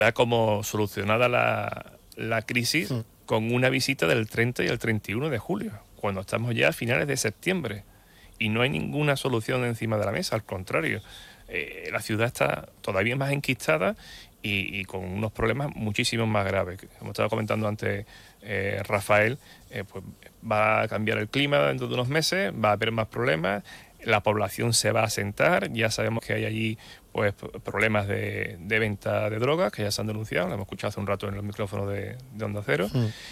da como solucionada la crisis con una visita del 30 y el 31 de julio, cuando estamos ya a finales de septiembre y no hay ninguna solución encima de la mesa, al contrario. La ciudad está todavía más enquistada y con unos problemas muchísimo más graves. Como estaba comentando antes Rafael, pues va a cambiar el clima dentro de unos meses, va a haber más problemas, la población se va a asentar, ya sabemos que hay allí pues problemas de venta de drogas que ya se han denunciado, lo hemos escuchado hace un rato en los micrófonos de Onda Cero.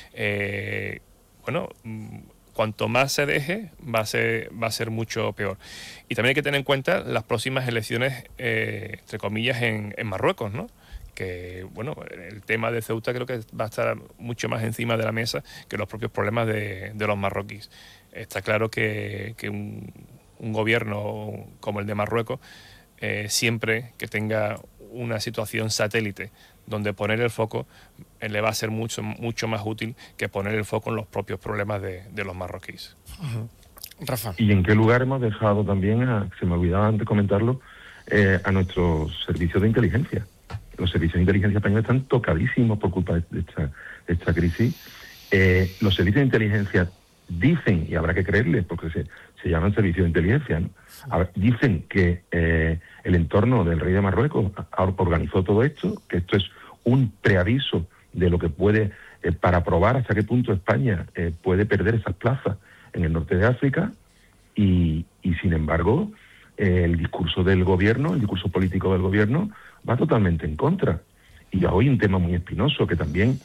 Bueno, cuanto más se deje, va a ser mucho peor. Y también hay que tener en cuenta las próximas elecciones, entre comillas, en Marruecos, ¿no? Que, bueno, el tema de Ceuta creo que va a estar mucho más encima de la mesa que los propios problemas de los marroquíes. Está claro que un gobierno como el de Marruecos, siempre que tenga una situación satélite donde poner el foco, le va a ser mucho más útil que poner el foco en los propios problemas de los marroquíes. Rafa. ¿Y en qué lugar hemos dejado también, se me olvidaba antes comentarlo, a nuestros servicios de inteligencia? Los servicios de inteligencia españoles están tocadísimos por culpa de esta crisis. Los servicios de inteligencia dicen, y habrá que creerles, porque se llaman servicios de inteligencia, ¿no? Dicen que el entorno del rey de Marruecos organizó todo esto, que esto es un preaviso de lo que puede, para probar hasta qué punto España puede perder esas plazas en el norte de África, y sin embargo, el discurso del gobierno, el discurso político del gobierno, va totalmente en contra. Y hoy un tema muy espinoso que también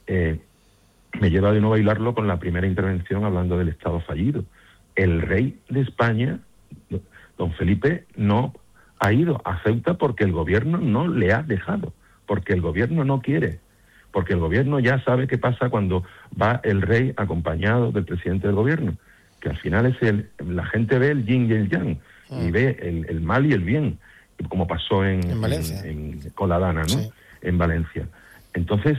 me lleva de nuevo a hilarlo con la primera intervención hablando del Estado fallido. El rey de España, don Felipe, no ha ido a Ceuta porque el gobierno no le ha dejado, porque el gobierno no quiere, porque el gobierno ya sabe qué pasa cuando va el rey acompañado del presidente del gobierno, que al final es la gente ve el yin y el yang, y ve el mal y el bien, como pasó en Valencia, con la Dana, ¿no? Sí. En Valencia. Entonces,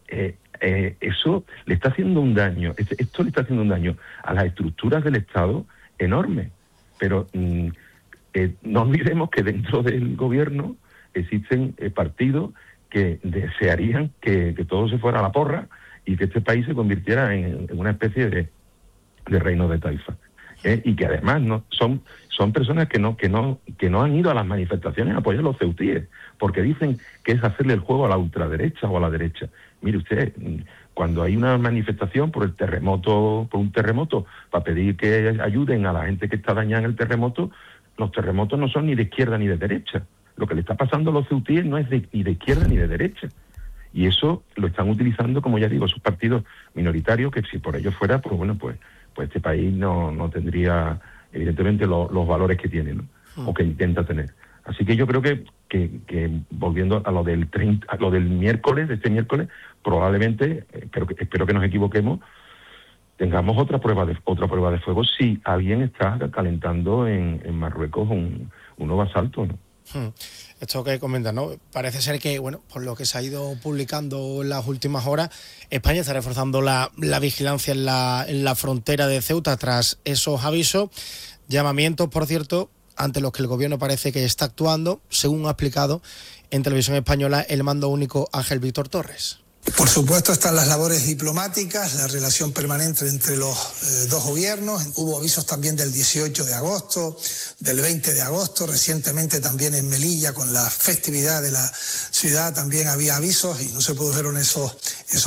eso le está haciendo un daño, esto le está haciendo un daño a las estructuras del Estado enorme, pero no olvidemos que dentro del gobierno existen partidos que desearían que todo se fuera a la porra y que este país se convirtiera en una especie de reino de taifa. Y que además no son personas que no han ido a las manifestaciones a apoyar a los ceutíes, porque dicen que es hacerle el juego a la ultraderecha o a la derecha. Mire usted, cuando hay una manifestación por un terremoto, para pedir que ayuden a la gente que está dañada en el terremoto, los terremotos no son ni de izquierda ni de derecha. Lo que le está pasando a los ceutíes no es ni de izquierda ni de derecha. Y eso lo están utilizando, como ya digo, sus partidos minoritarios, que si por ellos fuera, pues bueno, pues este país no tendría, evidentemente, los valores que tiene, ¿no? O que intenta tener. Así que yo creo que volviendo a lo del miércoles, de este miércoles, probablemente, espero que nos equivoquemos, tengamos otra prueba de fuego si alguien está calentando en Marruecos un nuevo asalto, ¿no? Esto que comentas, ¿no? Parece ser que, bueno, por lo que se ha ido publicando en las últimas horas, España está reforzando la vigilancia en la frontera de Ceuta tras esos avisos, llamamientos, por cierto, ante los que el gobierno parece que está actuando, según ha explicado en Televisión Española el mando único Ángel Víctor Torres. Por supuesto están las labores diplomáticas, la relación permanente entre los dos gobiernos. Hubo avisos también del 18 de agosto, del 20 de agosto. Recientemente también en Melilla, con la festividad de la ciudad, también había avisos y no se produjeron esos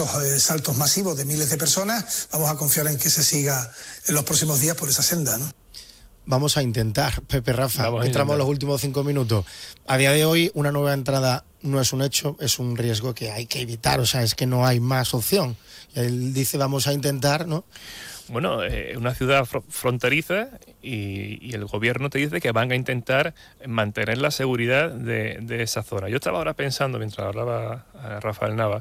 saltos masivos de miles de personas. Vamos a confiar en que se siga en los próximos días por esa senda, ¿no? Vamos a intentar, Pepe, Rafa, entramos en los últimos 5 minutos. A día de hoy, una nueva entrada no es un hecho, es un riesgo que hay que evitar, o sea, es que no hay más opción. Él dice, vamos a intentar, ¿no? Bueno, una ciudad fronteriza y el gobierno te dice que van a intentar mantener la seguridad de esa zona. Yo estaba ahora pensando, mientras hablaba Rafael Nava,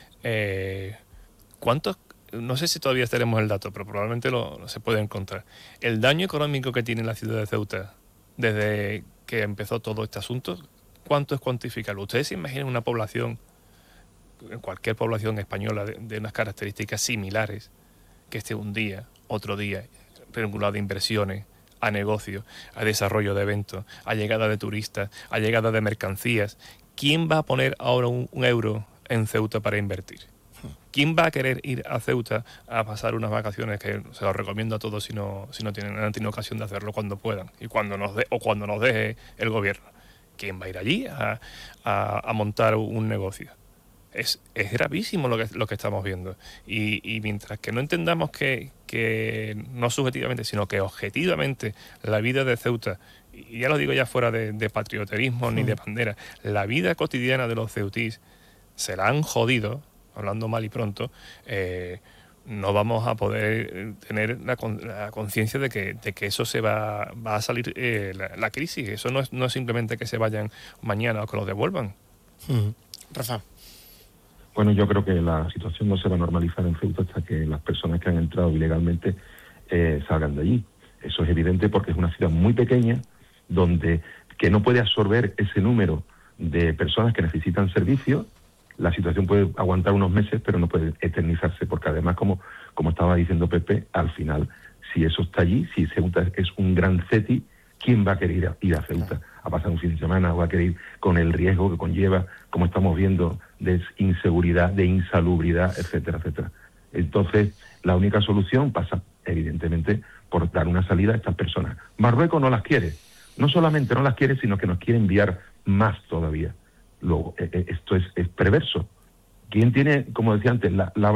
¿cuántos? No sé si todavía tenemos el dato, pero probablemente se puede encontrar. El daño económico que tiene la ciudad de Ceuta desde que empezó todo este asunto, ¿cuánto es cuantificarlo? ¿Ustedes se imaginan una población, cualquier población española de unas características similares, que esté un día, otro día, vinculado a inversiones, a negocios, a desarrollo de eventos, a llegada de turistas, a llegada de mercancías, ¿quién va a poner ahora un euro en Ceuta para invertir? ¿Quién va a querer ir a Ceuta a pasar unas vacaciones, que se los recomiendo a todos si no han tenido ocasión de hacerlo, cuando puedan y cuando nos deje el gobierno? ¿Quién va a ir allí a montar un negocio? Es gravísimo lo que estamos viendo. Y mientras que no entendamos que no subjetivamente, sino que objetivamente la vida de Ceuta, y ya lo digo ya fuera de patrioterismo ni de bandera, la vida cotidiana de los ceutís se la han jodido, hablando mal y pronto, no vamos a poder tener la conciencia de que eso se va a salir la crisis. Eso no es simplemente que se vayan mañana o que lo devuelvan. Rafa. Bueno, yo creo que la situación no se va a normalizar en Ceuta hasta que las personas que han entrado ilegalmente salgan de allí. Eso es evidente porque es una ciudad muy pequeña que no puede absorber ese número de personas que necesitan servicios. La situación puede aguantar unos meses, pero no puede eternizarse, porque además, como estaba diciendo Pepe, al final, si eso está allí, si Ceuta es un gran CETI, ¿quién va a querer ir a Ceuta a pasar un fin de semana? ¿O va a querer ir con el riesgo que conlleva, como estamos viendo, de inseguridad, de insalubridad, etcétera, etcétera? Entonces, la única solución pasa, evidentemente, por dar una salida a estas personas. Marruecos no las quiere. No solamente no las quiere, sino que nos quiere enviar más todavía. Luego, esto es perverso. ¿Quién tiene, como decía antes,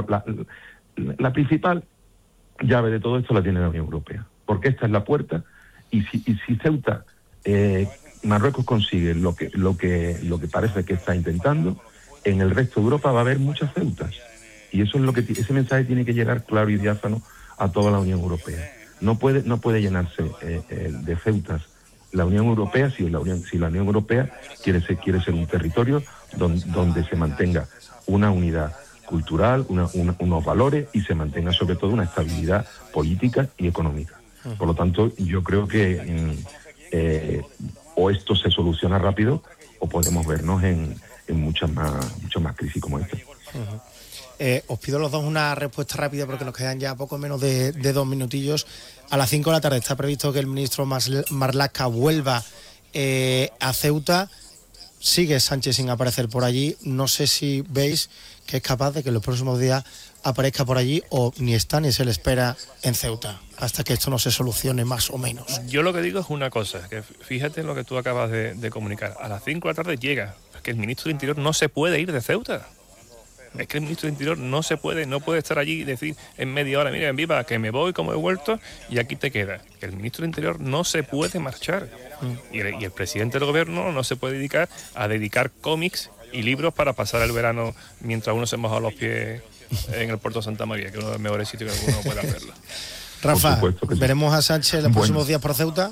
la principal llave de todo esto? La tiene la Unión Europea. Porque esta es la puerta, y si Ceuta, Marruecos consigue lo que parece que está intentando, en el resto de Europa va a haber muchas Ceutas. Y eso es ese mensaje tiene que llegar claro y diáfano a toda la Unión Europea. No puede llenarse de Ceutas la Unión Europea si la Unión Europea quiere ser un territorio donde se mantenga una unidad cultural, unos valores, y se mantenga sobre todo una estabilidad política y económica. Por lo tanto, yo creo que o esto se soluciona rápido o podemos vernos en muchas más crisis como esta. Os pido los dos una respuesta rápida porque nos quedan ya poco menos de 2 minutillos. A las 5 de la tarde está previsto que el ministro Marlaska vuelva a Ceuta. Sigue Sánchez sin aparecer por allí. No sé si veis que es capaz de que en los próximos días aparezca por allí, o ni está ni se le espera en Ceuta hasta que esto no se solucione más o menos. Yo lo que digo es una cosa, que fíjate en lo que tú acabas de comunicar. A las 5 de la tarde llega, porque el ministro de Interior no se puede ir de Ceuta. Es que el ministro de Interior no puede estar allí y decir en media hora, mira, en viva, que me voy como he vuelto y aquí te queda. El ministro de Interior no se puede marchar. Y el presidente del gobierno no se puede dedicar a dedicar cómics y libros para pasar el verano mientras uno se moja los pies en el puerto de Santa María, que es uno de los mejores sitios que uno puede hacerlo. Rafa, ¿veremos a Sánchez en los próximos días por Ceuta?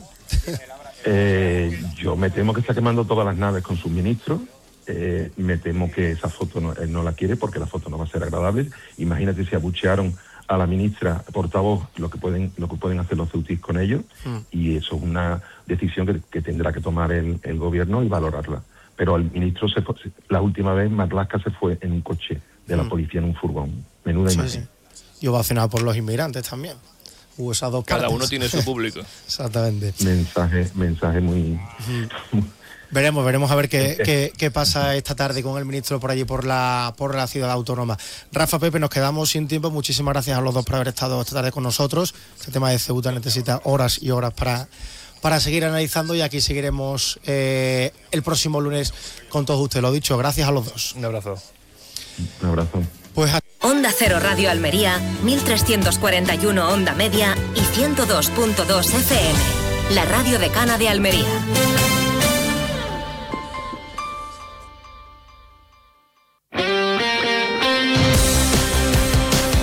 Yo me temo que está quemando todas las naves con sus ministros. Me temo que esa foto él no la quiere, porque la foto no va a ser agradable. Imagínate si abuchearon a la ministra portavoz, lo que pueden hacer los ceutís con ellos, y eso es una decisión que tendrá que tomar el gobierno y valorarla. Pero el ministro la última vez Marlaska se fue en un coche de la policía, en un furgón. Menuda imagen. Sí. Y ovacionado por los inmigrantes también. Hubo esas dos Cada partes. uno tiene su público. Exactamente. Mensaje muy... Veremos a ver qué pasa esta tarde con el ministro por allí, por la ciudad autónoma. Rafa, Pepe, nos quedamos sin tiempo. Muchísimas gracias a los dos por haber estado esta tarde con nosotros. Este tema de Ceuta necesita horas y horas para seguir analizando, y aquí seguiremos el próximo lunes con todos ustedes. Lo dicho, gracias a los dos. Un abrazo. Un abrazo. Pues Onda Cero Radio Almería, 1341 Onda Media y 102.2 FM. La radio decana de Almería.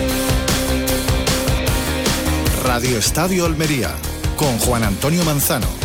Radio Estadio Almería, con Juan Antonio Manzano.